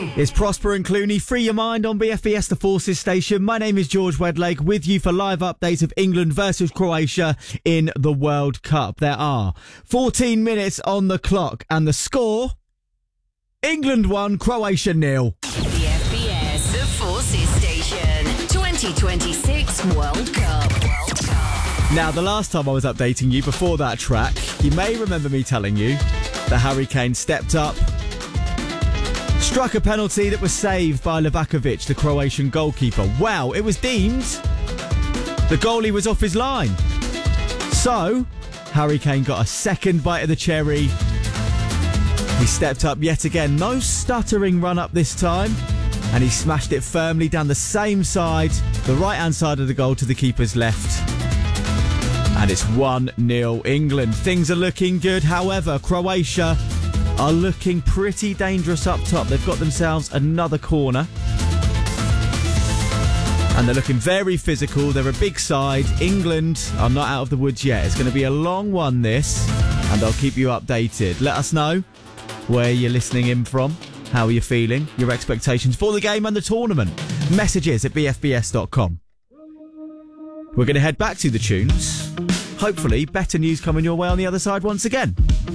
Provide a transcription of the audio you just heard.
It's Prosper and Clooney. Free your mind on BFBS The Forces station. My name is George Wedlake with you for live updates of England versus Croatia in the World Cup. There are 14 minutes on the clock and the score, England 1, Croatia 0. BFBS The Forces station. 2026 World Cup. Now, the last time I was updating you before that track, you may remember me telling you that Harry Kane stepped up, struck a penalty that was saved by Livakovic, the Croatian goalkeeper. Well, it was deemed the goalie was off his line. So, Harry Kane got a second bite of the cherry. He stepped up yet again. No stuttering run up this time. And he smashed it firmly down the same side, the right-hand side of the goal to the keeper's left. And it's 1-0 England. Things are looking good. However, Croatia are looking pretty dangerous up top. They've got themselves another corner. And they're looking very physical. They're a big side. England are not out of the woods yet. It's going to be a long one, this. And I'll keep you updated. Let us know where you're listening in from. How are you feeling? Your expectations for the game and the tournament. Messages at bfbs.com. We're going to head back to the tunes. Hopefully, better news coming your way on the other side once again.